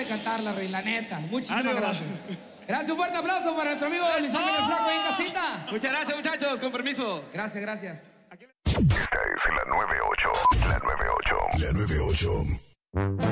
cantarla, Rey, la neta. Muchísimas gracias. Gracias, un fuerte aplauso para nuestro amigo Luis Ángel el Flaco ahí en casita. Muchas gracias, muchachos, con permiso. Gracias, gracias. Esta es la 98. La 98. La 98.